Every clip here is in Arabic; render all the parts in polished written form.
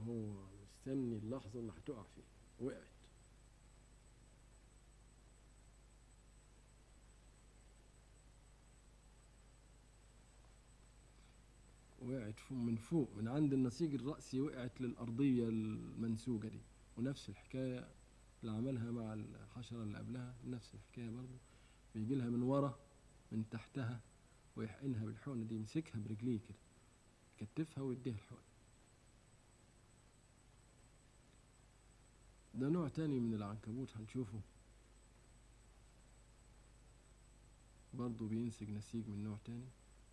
هو مستني اللحظة اللي هتقع فيها. وقعت. وقعت من فوق من عند النسيج الرأسي، وقعت للأرضية المنسوجة دي. ونفس الحكاية اللي عملها مع الحشرة اللي قبلها، نفس الحكاية برضه. بيجي لها من ورا من تحتها ويحقنها بالحقنة دي، يمسكها برجليه كده، يكتفها ويديها الحقنة. ده نوع تاني من العنكبوت هنشوفه برضه بينسج نسيج من نوع تاني.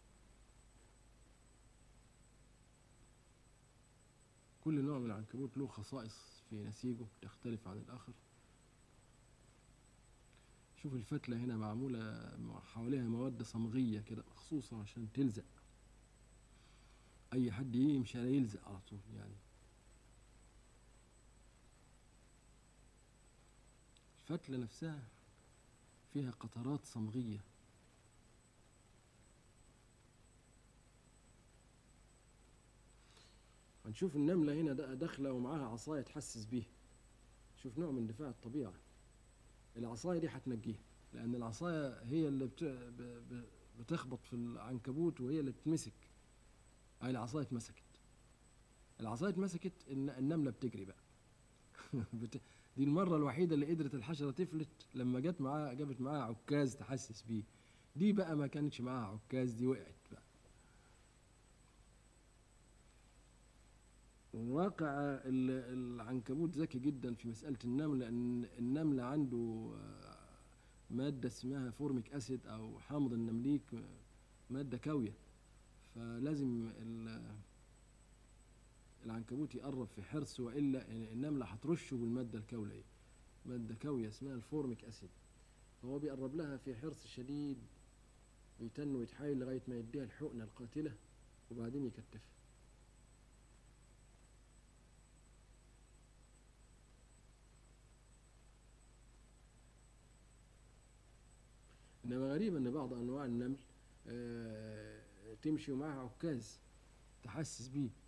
كل نوع من العنكبوت له خصائص في نسيجه تختلف عن الآخر. شوف الفتلة هنا معمولة حواليها مواد صمغية كده مخصوصة عشان تلزق، أي حد يمشي على يلزق على طول يعني. الفتلة نفسها فيها قطرات صمغية. هنشوف النملة هنا داخلة ومعاها عصاية تحسس بيها. شوف نوع من دفاع الطبيعة. العصاية دي هتنجيها، لأن العصاية هي اللي بتخبط في العنكبوت وهي اللي بتمسك. هاي العصاية اتمسكت. العصاية اتمسكت، النملة بتجري بقى. دي المرة الوحيدة اللي قدرت الحشرة تفلت، لما جابت معاها عكاز تحسس بيه. دي بقى ما كانتش معاها عكاز، دي وقعت بقى. واقع العنكبوت ذكي جدا في مسألة النمل، لأن النمل عنده مادة اسمها فورميك أسيد أو حامض النمليك، مادة كاوية. فلازم العنكبوت يقرب في حرص، وإلا النملة هترشه بالمادة الكاولية. مادة كاوية اسمها الفورميك أسيد، فهو بيقرب لها في حرص شديد، ويتن ويتحايل لغاية ما يديها الحقنة القاتلة وبعدين يكتفها. إنما غريب إن بعض أنواع النمل تمشي ومعها عكاز تحسس بيه.